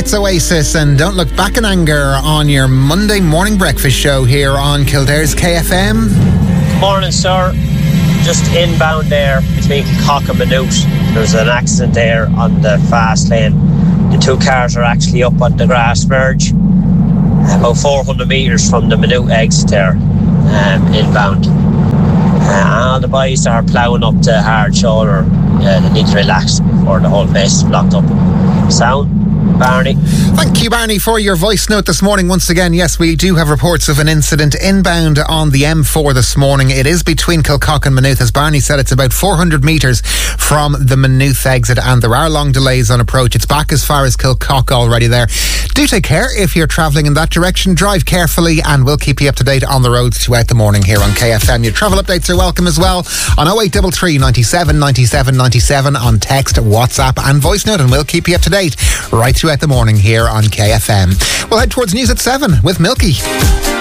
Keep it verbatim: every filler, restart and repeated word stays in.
That's Oasis and Don't Look Back in Anger on your Monday morning breakfast show here on Kildare's K F M. Morning, sir. Just inbound there between Kilcock and Maynooth. There's an accident there on the fast lane. The two cars are actually up on the grass verge, about four hundred metres from the Maynooth exit there, um, inbound. Uh, all the boys are ploughing up the hard shoulder. Uh, they need to relax before the whole place is blocked up. Sound? Barney. Thank you, Barney, for your voice note this morning. Once again, yes, we do have reports of an incident inbound on the M four this morning. It is between Kilcock and Maynooth. As Barney said, it's about four hundred metres from the Maynooth exit, and there are long delays on approach. It's back as far as Kilcock already there. Do take care if you're travelling in that direction. Drive carefully, and we'll keep you up to date on the roads throughout the morning here on K F M. Your travel updates are welcome as well on oh eight three three, ninety-seven, ninety-seven, ninety-seven on text, WhatsApp and voice note, and we'll keep you up to date right throughout the morning here on K F M. We'll head towards news at seven with Milky.